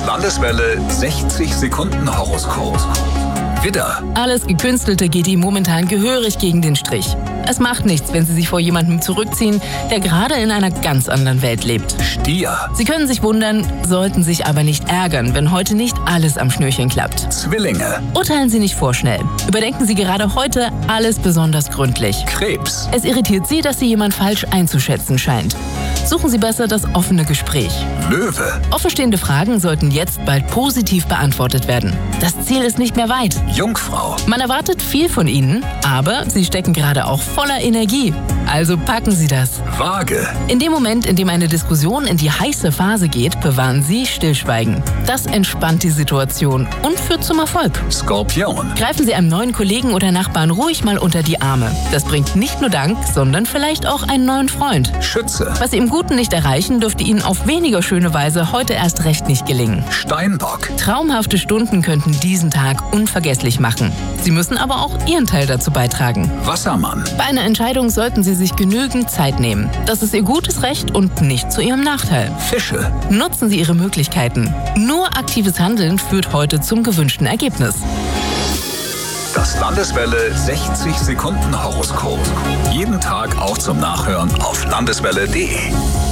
Landeswelle 60 Sekunden Horoskop. Widder. Alles Gekünstelte geht ihm momentan gehörig gegen den Strich. Es macht nichts, wenn Sie sich vor jemandem zurückziehen, der gerade in einer ganz anderen Welt lebt. Stier. Sie können sich wundern, sollten sich aber nicht ärgern, wenn heute nicht alles am Schnürchen klappt. Zwillinge. Urteilen Sie nicht vorschnell. Überdenken Sie gerade heute alles besonders gründlich. Krebs. Es irritiert Sie, dass Sie jemand falsch einzuschätzen scheint. Suchen Sie besser das offene Gespräch. Löwe. Offenstehende Fragen sollten jetzt bald positiv beantwortet werden. Das Ziel ist nicht mehr weit. Jungfrau. Man erwartet viel von Ihnen, aber Sie stecken gerade auch voller Energie. Also packen Sie das. Waage. In dem Moment, in dem eine Diskussion in die heiße Phase geht, bewahren Sie Stillschweigen. Das entspannt die Situation und führt zum Erfolg. Skorpion. Greifen Sie einem neuen Kollegen oder Nachbarn ruhig mal unter die Arme. Das bringt nicht nur Dank, sondern vielleicht auch einen neuen Freund. Schütze. Was Sie im Guten nicht erreichen, dürfte Ihnen auf weniger schöne Weise heute erst recht nicht gelingen. Steinbock. Traumhafte Stunden könnten diesen Tag unvergesslich machen. Sie müssen aber auch Ihren Teil dazu beitragen. Wassermann. Bei einer Entscheidung sollten Sie sich genügend Zeit nehmen. Das ist Ihr gutes Recht und nicht zu Ihrem Nachteil. Fische. Nutzen Sie Ihre Möglichkeiten. Nur aktives Handeln führt heute zum gewünschten Ergebnis. Das Landeswelle 60 Sekunden Horoskop. Jeden Tag auch zum Nachhören auf landeswelle.de.